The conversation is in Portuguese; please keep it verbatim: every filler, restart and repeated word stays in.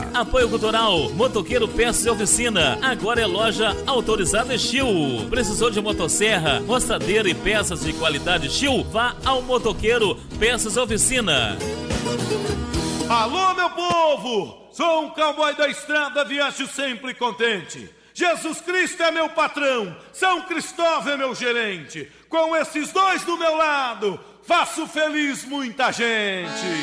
Apoio Cultural, Motoqueiro Peças e Oficina. Agora é loja autorizada Steel. Precisou de motosserra, roçadeira e peças de qualidade Steel? Vá ao Motoqueiro Peças e Oficina. Alô, meu povo! Sou um cowboy da estrada, viajo sempre contente. Jesus Cristo é meu patrão, São Cristóvão é meu gerente. Com esses dois do meu lado, faço feliz muita gente.